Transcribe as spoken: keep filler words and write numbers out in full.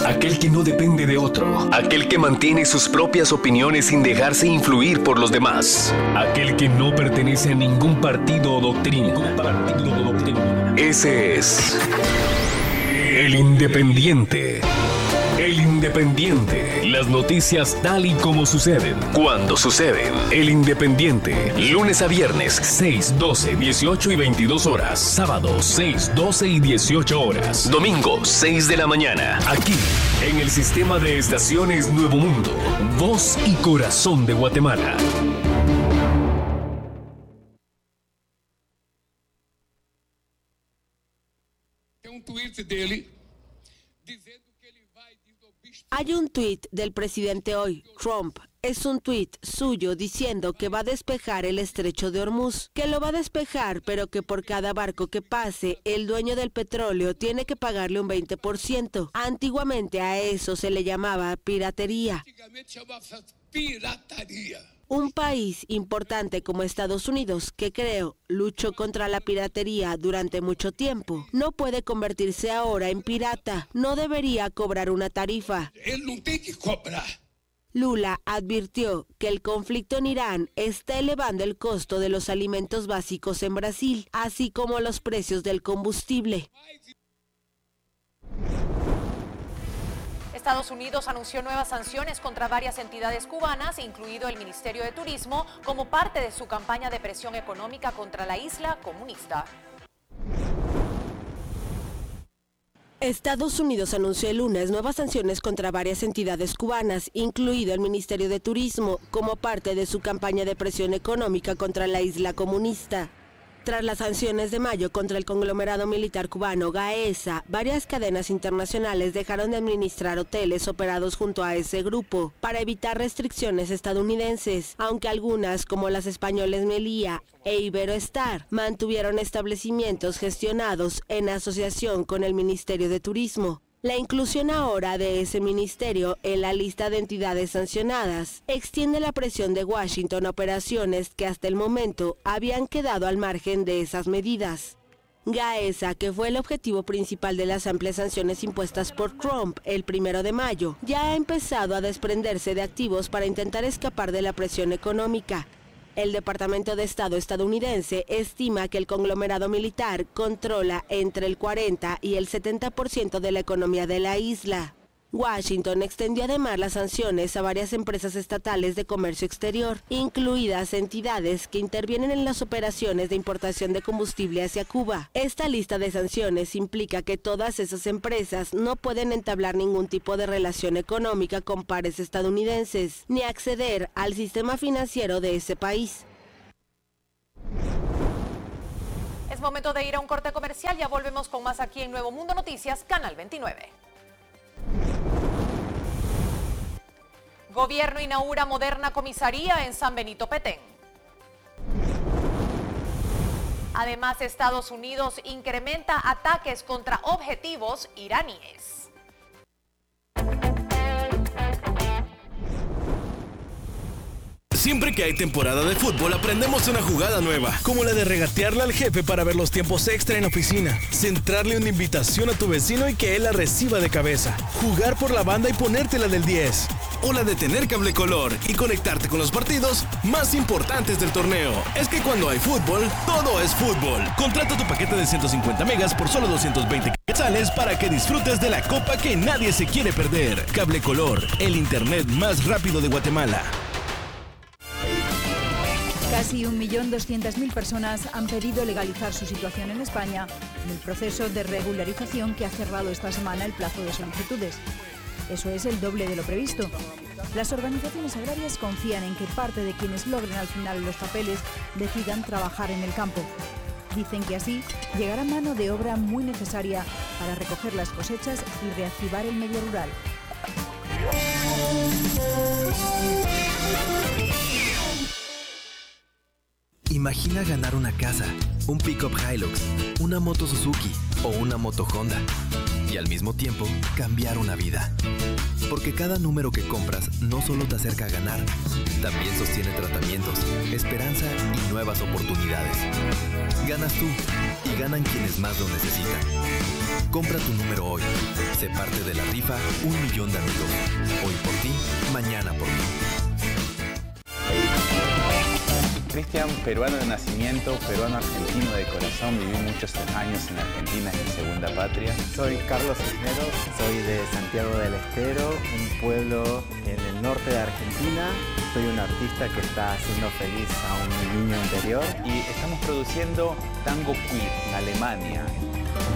aquel que no depende de otro, aquel que mantiene sus propias opiniones sin dejarse influir por los demás, aquel que no pertenece a ningún partido o doctrina. Partido o doctrina. Ese es el Independiente. El Independiente. Las noticias tal y como suceden, cuando suceden. El Independiente. Lunes a viernes, seis, doce, dieciocho y veintidós horas. Sábados, seis, doce y dieciocho horas. Domingo, seis de la mañana. Aquí, en el sistema de estaciones Nuevo Mundo. Voz y corazón de Guatemala. Un tweet dele dizendo que ele vai desobedecer. Hay un tuit del presidente hoy, Trump. Es un tuit suyo diciendo que va a despejar el estrecho de Hormuz, que lo va a despejar, pero que por cada barco que pase, el dueño del petróleo tiene que pagarle un veinte por ciento. Antiguamente a eso se le llamaba piratería. Antigamente chamava pirataria. Un país importante como Estados Unidos, que creo luchó contra la piratería durante mucho tiempo, no puede convertirse ahora en pirata. No debería cobrar una tarifa. Ele não tem que cobrar. Lula advirtió que el conflicto en Irán está elevando el costo de los alimentos básicos en Brasil, así como los precios del combustible. Estados Unidos anunció nuevas sanciones contra varias entidades cubanas, incluido el Ministerio de Turismo, como parte de su campaña de presión económica contra la isla comunista. Estados Unidos anunció el lunes nuevas sanciones contra varias entidades cubanas, incluido el Ministerio de Turismo, como parte de su campaña de presión económica contra la isla comunista. Tras las sanciones de mayo contra el conglomerado militar cubano Gaesa, varias cadenas internacionales dejaron de administrar hoteles operados junto a ese grupo para evitar restricciones estadounidenses, aunque algunas, como las españoles Meliá e Iberoestar, mantuvieron establecimientos gestionados en asociación con el Ministerio de Turismo. La inclusión ahora de ese ministerio en la lista de entidades sancionadas extiende la presión de Washington a operaciones que hasta el momento habían quedado al margen de esas medidas. Gaesa, que fue el objetivo principal de las amplias sanciones impuestas por Trump el primero de mayo, ya ha empezado a desprenderse de activos para intentar escapar de la presión económica. El Departamento de Estado estadounidense estima que el conglomerado militar controla entre el cuarenta y el setenta por ciento de la economía de la isla. Washington extendió además las sanciones a varias empresas estatales de comercio exterior, incluidas entidades que intervienen en las operaciones de importación de combustible hacia Cuba. Esta lista de sanciones implica que todas esas empresas no pueden entablar ningún tipo de relación económica con pares estadounidenses, ni acceder al sistema financiero de ese país. Es momento de ir a un corte comercial, ya volvemos con más aquí en Nuevo Mundo Noticias, Canal veintinueve. Gobierno inaugura moderna comisaría en San Benito Petén. Además, Estados Unidos incrementa ataques contra objetivos iraníes. Siempre que hay temporada de fútbol aprendemos una jugada nueva, como la de regatearle al jefe para ver los tiempos extra en oficina, centrarle una invitación a tu vecino y que él la reciba de cabeza, jugar por la banda y ponértela del diez, o la de tener cable color y conectarte con los partidos más importantes del torneo. Es que cuando hay fútbol, todo es fútbol. Contrata tu paquete de ciento cincuenta megas por solo doscientos veinte quetzales para que disfrutes de la copa que nadie se quiere perder. Cable color, el internet más rápido de Guatemala. Casi un millón doscientas mil personas han pedido legalizar su situación en España en el proceso de regularización que ha cerrado esta semana el plazo de solicitudes. Eso es el doble de lo previsto. Las organizaciones agrarias confían en que parte de quienes logren al final los papeles decidan trabajar en el campo. Dicen que así llegará mano de obra muy necesaria para recoger las cosechas y reactivar el medio rural. Imagina ganar una casa, un pick-up Hilux, una moto Suzuki o una moto Honda y al mismo tiempo cambiar una vida. Porque cada número que compras no solo te acerca a ganar, también sostiene tratamientos, esperanza y nuevas oportunidades. Ganas tú y ganan quienes más lo necesitan. Compra tu número hoy. Sé parte de la rifa Un Millón de Amigos. Hoy por ti, mañana por mí. Cristian, peruano de nacimiento, peruano argentino de corazón, viví muchos años en Argentina, es mi segunda patria. Soy Carlos Cisneros, soy de Santiago del Estero, un pueblo en el norte de Argentina. Soy un artista que está haciendo feliz a un niño interior. Y estamos produciendo Tango Queer en Alemania.